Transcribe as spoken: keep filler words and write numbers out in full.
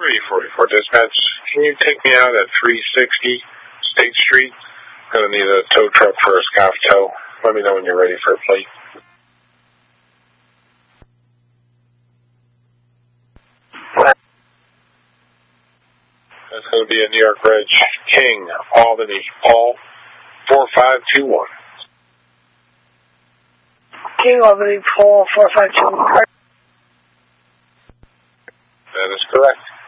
three forty-four dispatch. Can you take me out at three sixty State Street? I'm going to need a tow truck for a scoff tow. Let me know when you're ready for a plate. That's going to be a New York Reg King, Albany, Paul, four five two one. King, Albany, Paul, four five two one. That is correct.